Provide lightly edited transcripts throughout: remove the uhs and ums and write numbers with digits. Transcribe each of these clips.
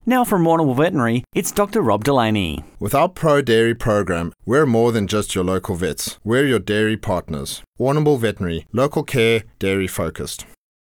Now from Warrnambool Veterinary, it's Dr. Rob Delaney. With our Pro Dairy program, we're more than just your local vets. We're your dairy partners. Warrnambool Veterinary, local care, dairy focused.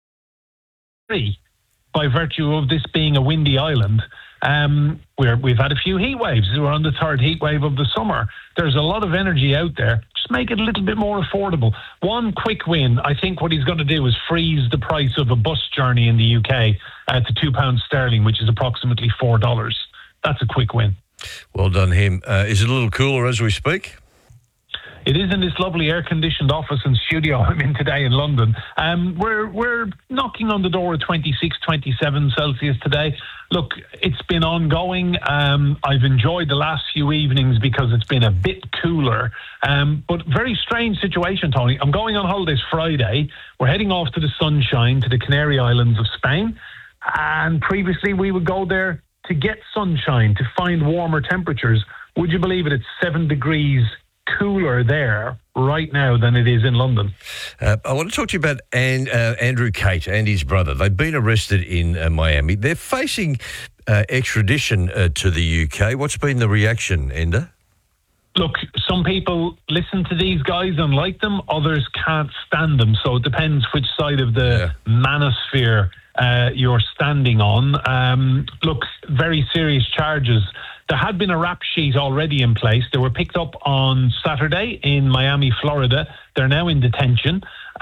By virtue of this being a windy island, we've had a few heat waves. We're on the third heat wave of the summer. There's a lot of energy out there. Just make it a little bit more affordable. One quick win. I think what he's going to do is freeze the price of a bus journey in the UK to £2 sterling, which is approximately $4. That's a quick win. Well done, him. Is it a little cooler as we speak? It is in this lovely air-conditioned office and studio I'm in today in London. We're knocking on the door of 26, 27 Celsius today. Look, it's been ongoing. I've enjoyed the last few evenings because it's been a bit cooler. But very strange situation, Tony. I'm going on holidays Friday. We're heading off to the sunshine, to the Canary Islands of Spain. And previously we would go there to get sunshine, to find warmer temperatures. Would you believe it? It's 7 degrees cooler there right now than it is in London. I want to talk to you about Andrew Tate and his brother. They've been arrested in Miami. They're facing extradition to the UK. What's been the reaction, Enda? Look, some people listen to these guys and like them, others can't stand them. So it depends which side of the manosphere you're standing on. Look, very serious charges. There had been a rap sheet already in place. They were picked up on Saturday in Miami, Florida. They're now in detention.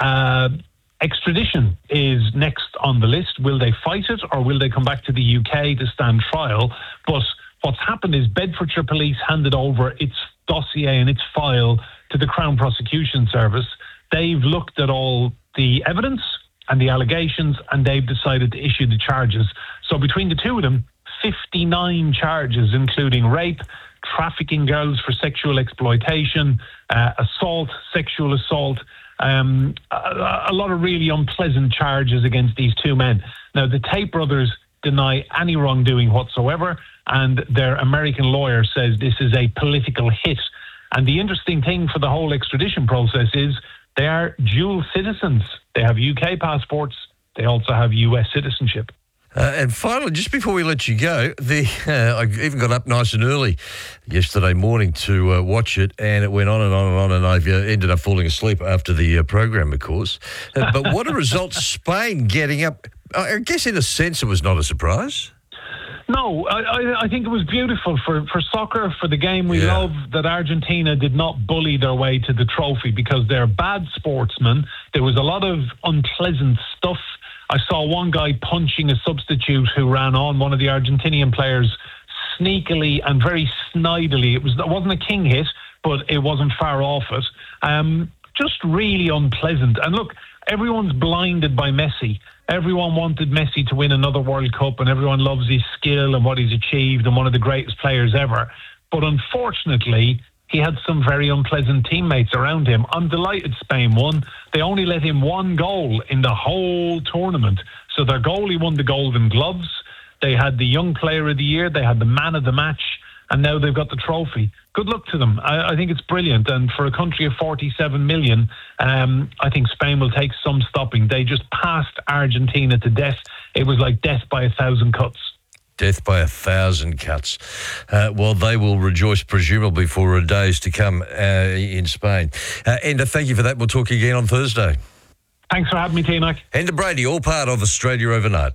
Extradition is next on the list. Will they fight it or will they come back to the UK to stand trial? But what's happened is Bedfordshire Police handed over its dossier and its file to the Crown Prosecution Service. They've looked at all the evidence and the allegations and they've decided to issue the charges. So between the two of them, 59 charges, including rape, trafficking girls for sexual exploitation, assault, sexual assault, a lot of really unpleasant charges against these two men. Now, the Tate brothers deny any wrongdoing whatsoever, and their American lawyer says this is a political hit. And the interesting thing for the whole extradition process is they are dual citizens. They have UK passports. They also have US citizenship. And finally, just before we let you go, I even got up nice and early yesterday morning to watch it, and it went on and on and on, and I ended up falling asleep after the program, of course. But what a result, Spain getting up. I guess in a sense it was not a surprise. No, I think it was beautiful for soccer, for the game we love, that Argentina did not bully their way to the trophy because they're bad sportsmen. There was a lot of unpleasant stuff. I saw one guy punching a substitute who ran on, one of the Argentinian players, sneakily and very snidely. It wasn't a king hit, but it wasn't far off it. Just really unpleasant. And look, everyone's blinded by Messi. Everyone wanted Messi to win another World Cup and everyone loves his skill and what he's achieved and one of the greatest players ever. But unfortunately, he had some very unpleasant teammates around him. I'm delighted Spain won. They only let him one goal in the whole tournament. So their goalie won the Golden Gloves. They had the Young Player of the Year. They had the Man of the Match. And now they've got the trophy. Good luck to them. I think it's brilliant. And for a country of 47 million, I think Spain will take some stopping. They just passed Argentina to death. It was like death by 1,000 cuts. Death by 1,000 cuts. Well, they will rejoice presumably for days to come in Spain. Enda, thank you for that. We'll talk again on Thursday. Thanks for having me, T-Mac. Enda Brady, all part of Australia Overnight.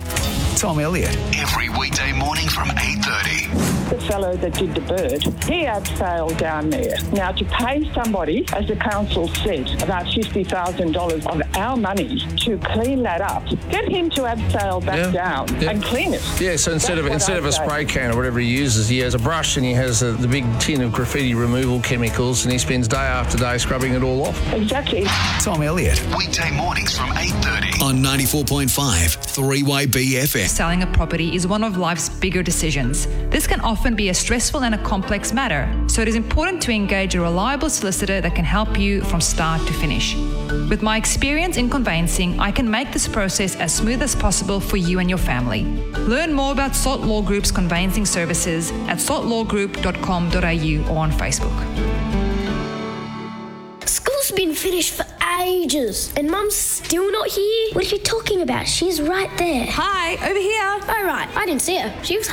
Tom Elliott. Every weekday morning from 8:30. The fellow that did the bird, he abseiled down there. Now, to pay somebody, as the council said, about $50,000 of our money to clean that up, get him to abseil back down and clean it. Yeah, so instead of a spray can or whatever he uses, he has a brush and he has the big tin of graffiti removal chemicals and he spends day after day scrubbing it all off. Exactly. Tom Elliott. Weekday mornings from 8:30. On 94.5 3YB FM. Selling a property is one of life's bigger decisions. This can often be a stressful and a complex matter, so it is important to engage a reliable solicitor that can help you from start to finish. With my experience in conveyancing, I can make this process as smooth as possible for you and your family. Learn more about Salt Law Group's conveyancing services at saltlawgroup.com.au or on Facebook. School's been finished for ages and Mum's still not here. What are you talking about? She's right there. Hi, over here. Oh, right. I didn't see her. She was